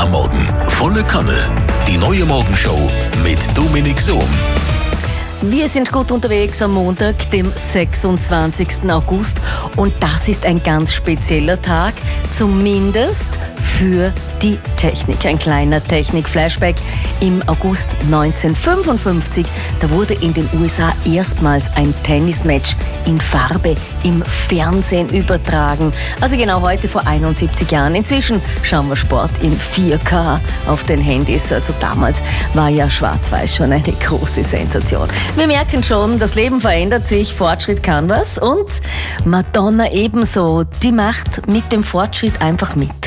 am Morgen. Volle Kanne. Die neue Morgenshow mit Dominik Sohm. Wir sind gut unterwegs am Montag, dem 26. August. Und das ist ein ganz spezieller Tag, zumindest für die Technik. Ein kleiner Technik-Flashback. Im August 1955, da wurde in den USA erstmals ein Tennismatch in Farbe im Fernsehen übertragen. Also genau heute vor 71 Jahren. Inzwischen schauen wir Sport in 4K auf den Handys. Also damals war ja Schwarz-Weiß schon eine große Sensation. Wir merken schon, das Leben verändert sich, Fortschritt kann was und Madonna ebenso. Die macht mit dem Fortschritt einfach mit.